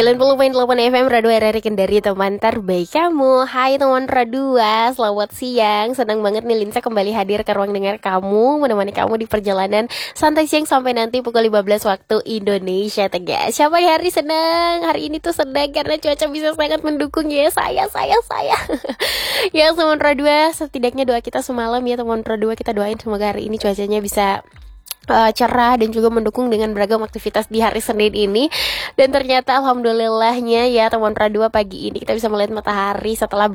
90,8 FM Radio RRI Kendari, teman terbaik kamu. Hai teman Radua, selamat siang. Senang banget nih Linsa kembali hadir ke ruang dengar kamu, menemani kamu di perjalanan santai siang sampai nanti pukul 15 waktu Indonesia Tengah. Siapa yang hari senang? Hari ini tuh senang karena cuaca bisa sangat mendukung ya. Saya. Ya teman Radua, setidaknya doa kita semalam ya teman Radua, kita doain semoga hari ini cuacanya bisa cerah dan juga mendukung dengan beragam aktivitas di hari Senin ini. Dan ternyata alhamdulillahnya ya teman Radua, pagi ini kita bisa melihat matahari setelah